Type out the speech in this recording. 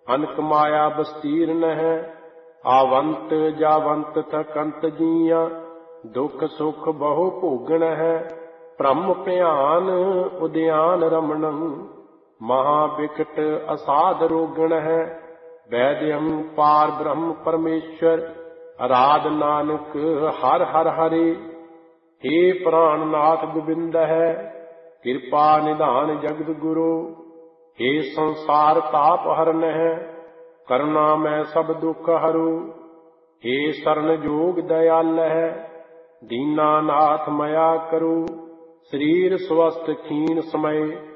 ਅਨਕ ਮਾਇਆ ਬਸਤੀਰਨ ਹੈ। ਆਵੰਤ ਜਾਵੰਤ ਥਕੰਤ ਜੀਆਂ, ਦੁਖ ਸੁਖ ਬਹੁ ਭੋਗਣ ਹੈ। ਭ੍ਰਮ ਭਿਆਨ ਉਦਿਆਨ ਰਮਣੰ, ਮਹਾ ਬਿਕਟ ਅਸਾਧ ਰੋਗਣ ਹੈ। ਵੈਦਯੰ ਪਾਰ ਬ੍ਰਹਮ ਪਰਮੇਸ਼ਰ, ਅਰਾਧ ਨਾਨਕ ਹਰ ਹਰ ਹਰੇ। ਹੇ ਪ੍ਰਾਨਨਾਥ ਗੋਬਿੰਦ ਹੈ, ਕਿਰਪਾ ਨਿਧਾਨ ਜਗਤ ਗੁਰੂ। ਹੇ ਸੰਸਾਰ ਤਾਪ ਹਰਨ ਹੈ, ਕਰੁਣਾ ਮੈਂ ਸਭ ਦੁਖ ਹਰੂ। ਹੇ ਸਰਨ ਜੋਗ ਦਇਆਲ ਹੈ, ਦੀਨਾ ਨਾਥ ਮਇਆ ਕਰੂ। ਸਰੀਰ ਸਵਸਤ ਖੀਨ ਸਮੈ,